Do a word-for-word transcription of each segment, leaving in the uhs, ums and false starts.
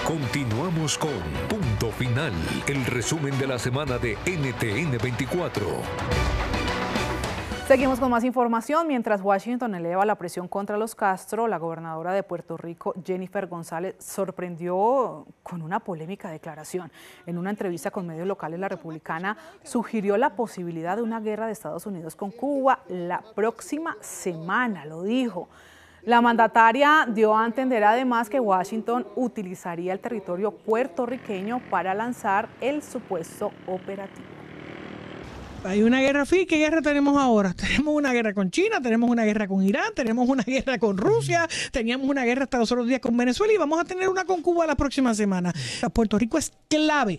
Continuamos con Punto Final, el resumen de la semana de N T N veinticuatro. Seguimos con más información. Mientras Washington eleva la presión contra los Castro, la gobernadora de Puerto Rico, Jennifer González, sorprendió con una polémica declaración. En una entrevista con medios locales, la republicana sugirió la posibilidad de una guerra de Estados Unidos con Cuba la próxima semana, lo dijo. La mandataria dio a entender además que Washington utilizaría el territorio puertorriqueño para lanzar el supuesto operativo. Hay una guerra fría. ¿Qué guerra tenemos ahora? Tenemos una guerra con China, tenemos una guerra con Irán, tenemos una guerra con Rusia, teníamos una guerra hasta los otros días con Venezuela y vamos a tener una con Cuba la próxima semana. Puerto Rico es clave.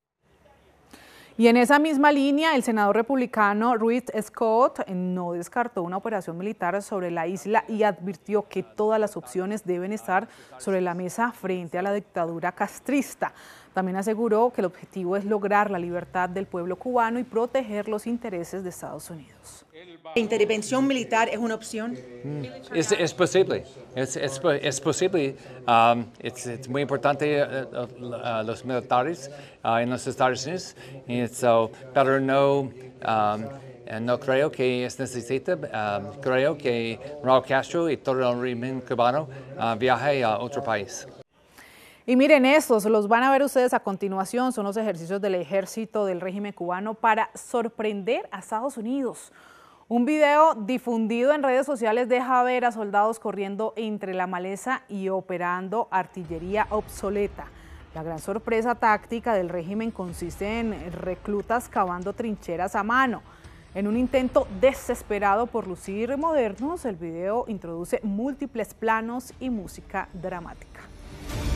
Y en esa misma línea, el senador republicano Ruth Scott no descartó una operación militar sobre la isla y advirtió que todas las opciones deben estar sobre la mesa frente a la dictadura castrista. También aseguró que el objetivo es lograr la libertad del pueblo cubano y proteger los intereses de Estados Unidos. ¿La intervención militar es una opción? Mm, es, es posible, es, es, es posible. Um, es, es muy importante uh, uh, los militares uh, en los Estados Unidos, y so, pero no, um, no creo que es necesario. Um, creo que Raúl Castro y todo el régimen cubano uh, viaje a otro país. Y miren estos, los van a ver ustedes a continuación, son los ejercicios del ejército del régimen cubano para sorprender a Estados Unidos. Un video difundido en redes sociales deja ver a soldados corriendo entre la maleza y operando artillería obsoleta. La gran sorpresa táctica del régimen consiste en reclutas cavando trincheras a mano. En un intento desesperado por lucir modernos, el video introduce múltiples planos y música dramática.